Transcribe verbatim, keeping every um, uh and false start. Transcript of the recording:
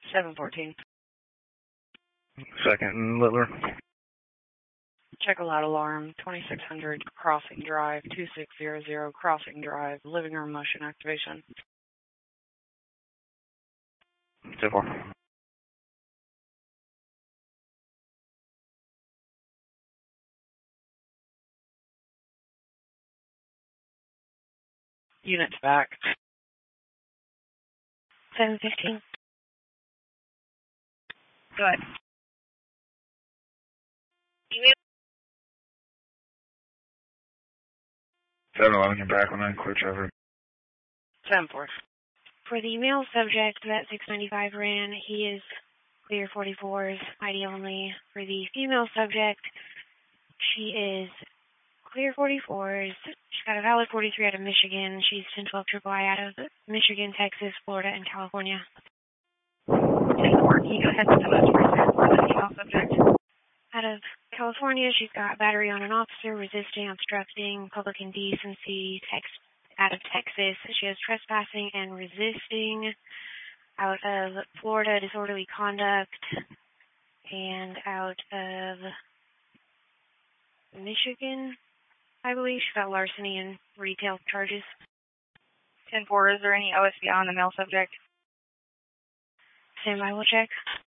seven fourteen. Second and Littler. Check a loud alarm, twenty-six hundred Crossing Drive, two six zero zero Crossing Drive, living room motion activation. ten four. Units back. seven fifteen. Go ahead. Email. seven eleven, you're back on nine, clear traffic. ten four. For the male subject that six ninety-five ran, he is clear forty-fours, I D only. For the female subject, she is clear forty-fours. She's got a valid forty-three out of Michigan. She's ten twelve triple I out of Michigan, Texas, Florida, and California. ten four. Can you go ahead and tell us for the female subject? Out of California, she's got battery on an officer, resisting, obstructing, public indecency. Tex- out of Texas, she has trespassing and resisting. Out of Florida, disorderly conduct. And out of Michigan, I believe, she's got larceny and retail charges. ten four. Is there any O S B on the male subject? Stand by, we'll check.